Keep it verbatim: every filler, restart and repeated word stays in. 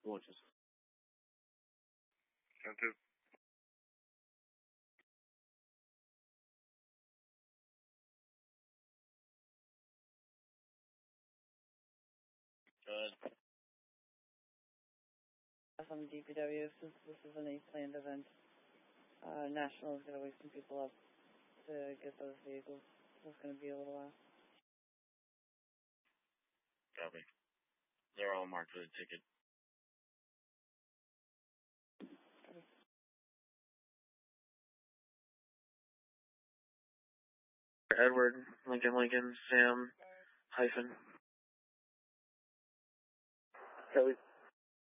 Watches. Center. Good. From D P W, since this is an A-planned event, uh, National's going to wake some people up to get those vehicles. So it's going to be a little while. Copy. They're all marked with a ticket. Okay. Edward, Lincoln, Lincoln, Sam, hyphen. Kelly.